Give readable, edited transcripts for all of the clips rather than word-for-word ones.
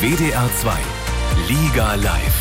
WDR 2 Liga live.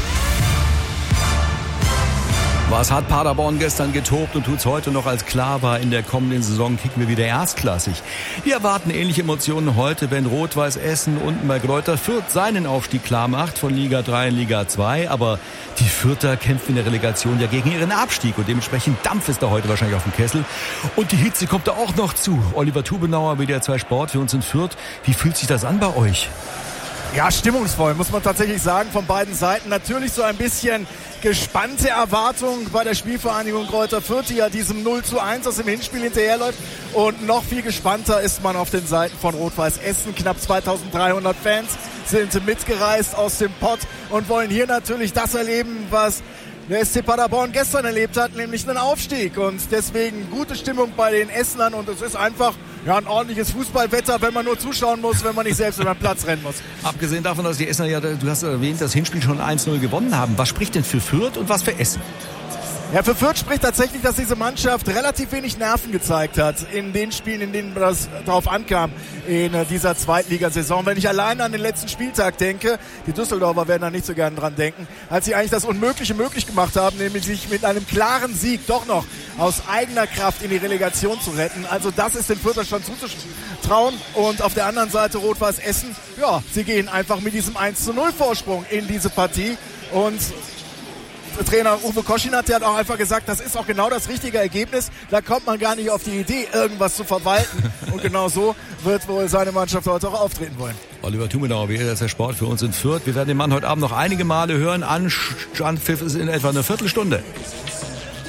Was hat Paderborn gestern getobt und tut's heute noch, als klar war, in der kommenden Saison kicken wir wieder erstklassig. Wir erwarten ähnliche Emotionen heute, wenn Rot-Weiß Essen unten bei Greuther Fürth seinen Aufstieg klar macht von Liga 3 in Liga 2. Aber die Fürther kämpfen in der Relegation ja gegen ihren Abstieg und dementsprechend Dampf ist da heute wahrscheinlich auf dem Kessel. Und die Hitze kommt da auch noch zu. Oliver Tubenauer, WDR 2 Sport für uns in Fürth. Wie fühlt sich das an bei euch? Ja, stimmungsvoll, muss man tatsächlich sagen, von beiden Seiten. Natürlich so ein bisschen gespannte Erwartung bei der Spielvereinigung Greuther Fürth, die ja diesem 0:1 aus dem Hinspiel hinterherläuft. Und noch viel gespannter ist man auf den Seiten von Rot-Weiß Essen. Knapp 2300 Fans sind mitgereist aus dem Pott und wollen hier natürlich das erleben, was der SC Paderborn gestern erlebt hat, nämlich einen Aufstieg. Und deswegen gute Stimmung bei den Essenern. Und es ist einfach ein ordentliches Fußballwetter, wenn man nur zuschauen muss, wenn man nicht selbst über den Platz rennen muss. Abgesehen davon, dass die Essener ja, du hast erwähnt, das Hinspiel schon 1:0 gewonnen haben. Was spricht denn für Fürth und was für Essen? Ja, für Fürth spricht tatsächlich, dass diese Mannschaft relativ wenig Nerven gezeigt hat in den Spielen, in denen das darauf ankam in dieser Zweitligasaison. Wenn ich allein an den letzten Spieltag denke, die Düsseldorfer werden da nicht so gerne dran denken, als sie eigentlich das Unmögliche möglich gemacht haben, nämlich sich mit einem klaren Sieg doch noch aus eigener Kraft in die Relegation zu retten. Also das ist den Fürther schon zuzutrauen. Und auf der anderen Seite Rot-Weiß Essen, ja, sie gehen einfach mit diesem 1:0 Vorsprung in diese Partie. Und Trainer Uwe Koschinat, der hat auch einfach gesagt, das ist auch genau das richtige Ergebnis. Da kommt man gar nicht auf die Idee, irgendwas zu verwalten. Und genau so wird wohl seine Mannschaft heute auch auftreten wollen. Oliver Tumenauer, WDR der Sport für uns in Fürth. Wir werden den Mann heute Abend noch einige Male hören. Anpfiff ist in etwa eine Viertelstunde.